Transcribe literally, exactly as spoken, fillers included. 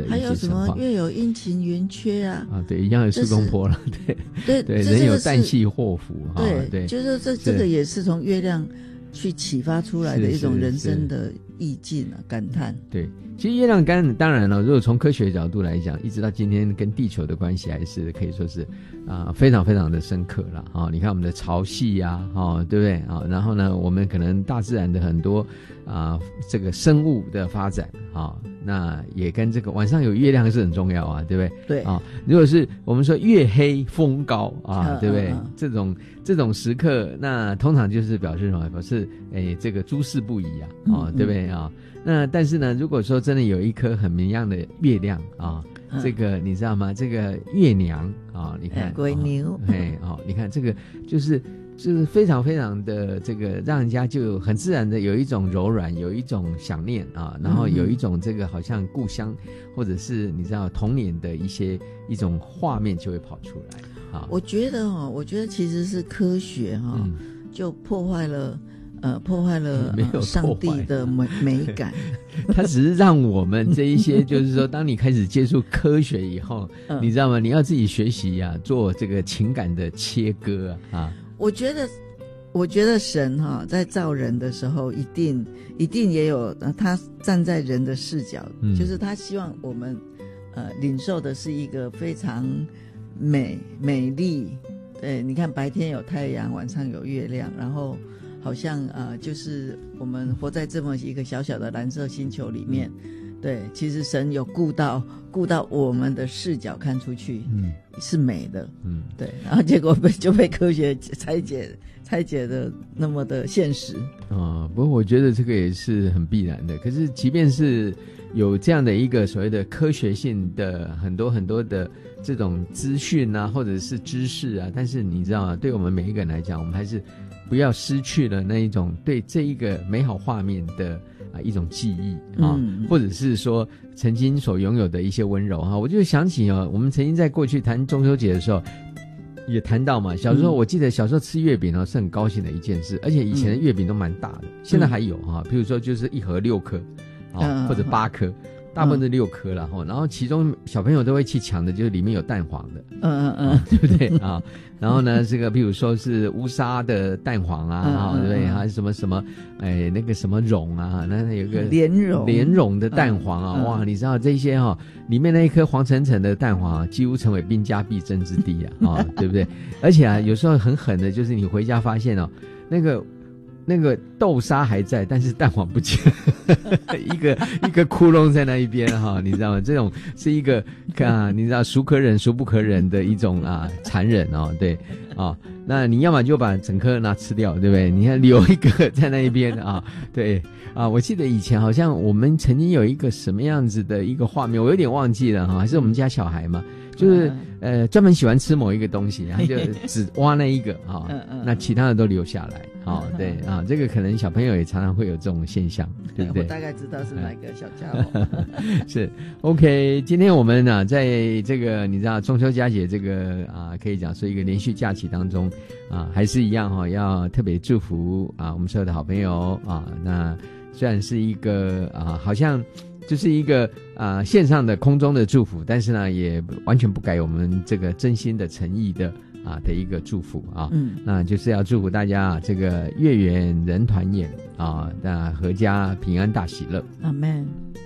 的一些情况。 还有什么月有阴晴圆缺啊？ 啊，对，一样有四宫坡了，对对对，人有旦夕祸福， 对对， 就是这这个也是从月亮去启发出来的一种人生的意境啊，感叹。 对，其实月亮干当然了，如果从科学角度来讲，一直到今天跟地球的关系还是可以说是啊、呃、非常非常的深刻了啊、哦。你看我们的潮汐呀、啊，哦，对不对啊、哦？然后呢，我们可能大自然的很多啊、呃、这个生物的发展啊、哦，那也跟这个晚上有月亮是很重要啊，对不对？ 对啊、 哦，如果是我们说月黑风高啊， 嗯、 对不对？ 嗯嗯、 这种这种时刻，那通常就是表示什么？表示诶这个诸事不宜啊，哦，嗯、对不对啊？那但是呢，如果说真的有一颗很明亮的月亮啊，嗯、这个你知道吗？这个月娘啊，你看鬼牛， 哎哦，你看这个就是就是非常非常的这个让人家就很自然的有一种柔软，有一种想念啊，然后有一种这个好像故乡或者是你知道童年的一些一种画面就会跑出来啊。 我觉得哦，我觉得其实是科学哈、哦嗯，就破坏了。呃，破坏了、 没有呃、上帝的美美感， 它只是让我们这一些，就是说，当你开始接触科学以后，嗯、你知道吗？你要自己学习呀、啊，做这个情感的切割啊。 我觉得，我觉得神哈、哦、在造人的时候，一定一定也有他站在人的视角，嗯、就是他希望我们呃领受的是一个非常美美丽。对，你看白天有太阳，晚上有月亮，然后。好像呃，就是我们活在这么一个小小的蓝色星球里面，对，其实神有顾到顾到我们的视角看出去，嗯，是美的，嗯，对，然后结果被就被科学拆解拆解的那么的现实啊、呃。不过我觉得这个也是很必然的。可是即便是有这样的一个所谓的科学性的很多很多的这种资讯啊，或者是知识啊，但是你知道吗？对我们每一个人来讲，我们还是。不要失去了那一种对这一个美好画面的啊一种记忆啊，嗯、或者是说曾经所拥有的一些温柔哈。我就想起哦，我们曾经在过去谈中秋节的时候，也谈到嘛，小时候我记得小时候吃月饼哦是很高兴的一件事，而且以前的月饼都蛮大的，嗯、现在还有哈，譬如说就是一盒六颗啊，嗯、或者八颗。大部分是六颗了哈，然后其中小朋友都会去抢的，就是里面有蛋黄的， 嗯嗯嗯， 对不对啊？然后呢，这个比如说是乌沙的蛋黄啊，啊、嗯，对不对？还是什么什么，哎，那个什么蓉啊，那有个莲蓉， 莲蓉的蛋黄啊，嗯、哇，你知道这些哈、哦，里面那一颗黄澄澄的蛋黄啊，几乎成为兵家必争之地啊，啊，对不对？而且啊，有时候很狠的，就是你回家发现哦，那个。那个豆沙还在，但是蛋黄不见了，一个一个窟窿在那一边哈，你知道吗？这种是一个啊，你知道孰可忍孰不可忍的一种啊残忍哦，对啊、哦，那你要么就把整颗拿吃掉，对不对？你看留一个在那一边啊，对啊，我记得以前好像我们曾经有一个什么样子的一个画面，我有点忘记了哈，还是我们家小孩嘛。就是呃，专门喜欢吃某一个东西，然后就只挖那一个啊，哦、那其他的都留下来啊、哦。对啊，这个可能小朋友也常常会有这种现象，对不对？ 我大概知道是哪个小家伙。 是 OK， 今天我们呢、啊，在这个你知道中秋佳节这个啊，可以讲是一个连续假期当中啊，还是一样哈、哦，要特别祝福啊我们所有的好朋友啊。那虽然是一个啊，好像。就是一个啊、呃、线上的空中的祝福，但是呢也完全不改我们这个真心的诚意的啊的一个祝福啊，嗯，那就是要祝福大家啊这个月圆人团圆啊，那阖家平安大喜乐， 阿们。